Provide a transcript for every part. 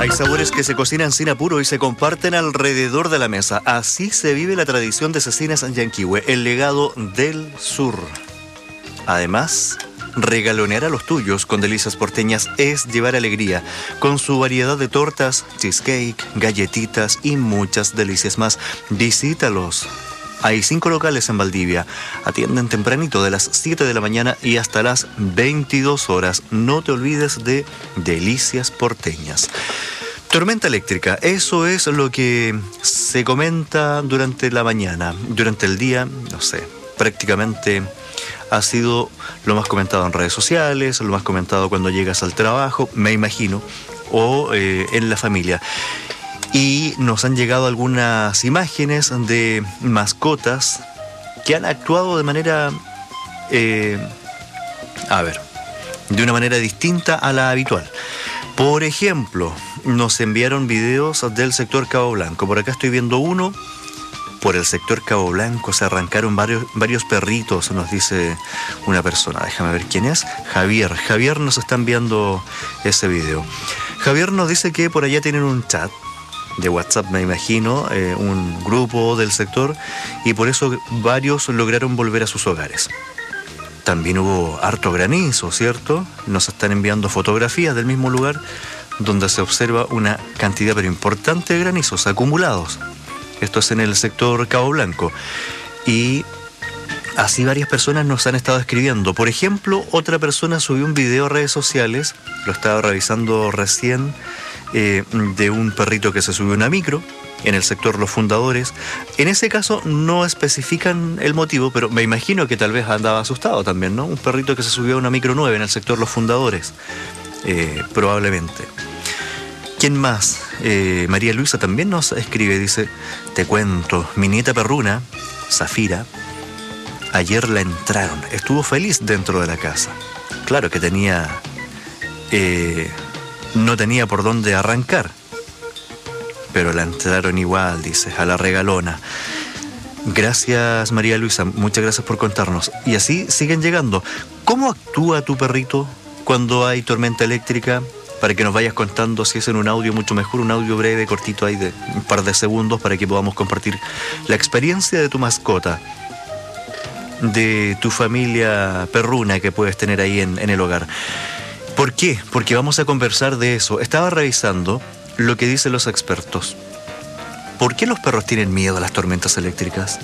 Hay sabores que se cocinan sin apuro y se comparten alrededor de la mesa. Así se vive la tradición de Cecinas Yanquihue, el legado del sur. Además, regalonear a los tuyos con delicias porteñas es llevar alegría, con su variedad de tortas, cheesecake, galletitas y muchas delicias más. Visítalos. Hay 5 locales en Valdivia. Atienden tempranito de las 7 de la mañana y hasta las 22 horas. No te olvides de delicias porteñas. Tormenta eléctrica, eso es lo que se comenta durante la mañana. Durante el día, no sé, prácticamente ha sido lo más comentado en redes sociales, lo más comentado cuando llegas al trabajo, me imagino, o en la familia. Y nos han llegado algunas imágenes de mascotas que han actuado de manera, de una manera distinta a la habitual. Por ejemplo, nos enviaron videos del sector Cabo Blanco. Por acá estoy viendo uno. Por el sector Cabo Blanco se arrancaron varios perritos, nos dice una persona. Déjame ver quién es. Javier nos está enviando ese video. Javier nos dice que por allá tienen un chat de WhatsApp, me imagino, un grupo del sector, y por eso varios lograron volver a sus hogares. También hubo harto granizo, ¿cierto? Nos están enviando fotografías del mismo lugar donde se observa una cantidad pero importante de granizos acumulados. Esto es en el sector Cabo Blanco. Y así varias personas nos han estado escribiendo. Por ejemplo, otra persona subió un video a redes sociales, lo estaba revisando recién, de un perrito que se subió a una micro en el sector Los Fundadores. En ese caso no especifican el motivo, pero me imagino que tal vez andaba asustado también, ¿no? Un perrito que se subió a una micro 9 en el sector Los Fundadores, probablemente. ¿Quién más? María Luisa también nos escribe, dice: te cuento, mi nieta perruna, Zafira, ayer la entraron, estuvo feliz dentro de la casa. Claro que no tenía por dónde arrancar, pero la entraron igual, dice, a la regalona. Gracias, María Luisa, muchas gracias por contarnos. Y así siguen llegando. ¿Cómo actúa tu perrito cuando hay tormenta eléctrica? Para que nos vayas contando, si es en un audio, mucho mejor, un audio breve, cortito ahí de un par de segundos, para que podamos compartir la experiencia de tu mascota, de tu familia perruna que puedes tener ahí en el hogar. ¿Por qué? Porque vamos a conversar de eso. Estaba revisando lo que dicen los expertos. ¿Por qué los perros tienen miedo a las tormentas eléctricas?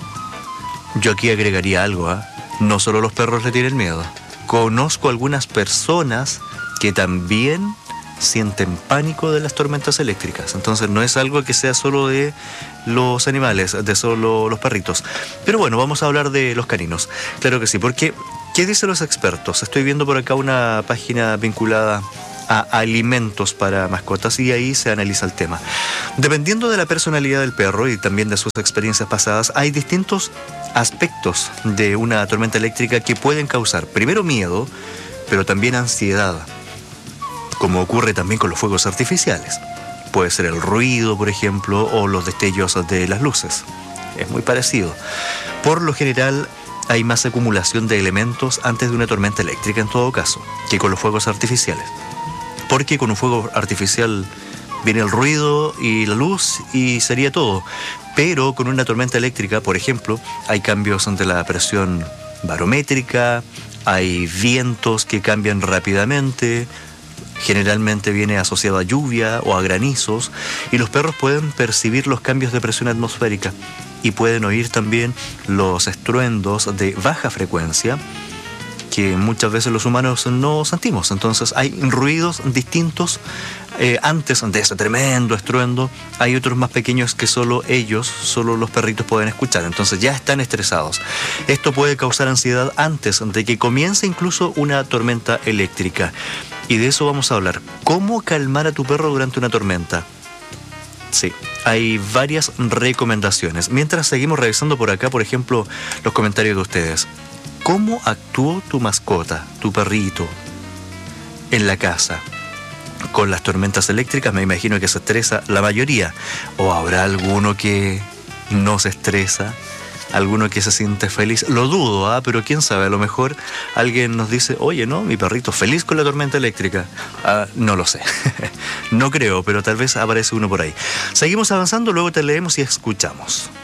Yo aquí agregaría algo, ¿eh? No solo los perros le tienen miedo. Conozco algunas personas que también sienten pánico de las tormentas eléctricas. Entonces no es algo que sea solo de los animales, de solo los perritos. Pero bueno, vamos a hablar de los caninos. Claro que sí, porque ¿qué dicen los expertos? Estoy viendo por acá una página vinculada a alimentos para mascotas y ahí se analiza el tema. Dependiendo de la personalidad del perro y también de sus experiencias pasadas, hay distintos aspectos de una tormenta eléctrica que pueden causar primero miedo, pero también ansiedad, como ocurre también con los fuegos artificiales. Puede ser el ruido, por ejemplo, o los destellos de las luces. Es muy parecido. Por lo general, hay más acumulación de elementos antes de una tormenta eléctrica, en todo caso, que con los fuegos artificiales. Porque con un fuego artificial viene el ruido y la luz y sería todo. Pero con una tormenta eléctrica, por ejemplo, hay cambios de la presión barométrica, hay vientos que cambian rápidamente, generalmente viene asociado a lluvia o a granizos, y los perros pueden percibir los cambios de presión atmosférica y pueden oír también los estruendos de baja frecuencia que muchas veces los humanos no sentimos. Entonces hay ruidos distintos antes de ese tremendo estruendo. Hay otros más pequeños que solo los perritos pueden escuchar. Entonces ya están estresados. Esto puede causar ansiedad antes de que comience incluso una tormenta eléctrica. Y de eso vamos a hablar. ¿Cómo calmar a tu perro durante una tormenta? Sí, hay varias recomendaciones. Mientras seguimos revisando por acá, por ejemplo, los comentarios de ustedes. ¿Cómo actuó tu mascota, tu perrito, en la casa? Con las tormentas eléctricas me imagino que se estresa la mayoría. ¿O habrá alguno que no se estresa? alguno que se siente feliz. Lo dudo, pero quién sabe, a lo mejor alguien nos dice, oye, no, mi perrito feliz con la tormenta eléctrica. No lo sé. No creo, pero tal vez aparece uno por ahí. Seguimos avanzando, luego te leemos y escuchamos.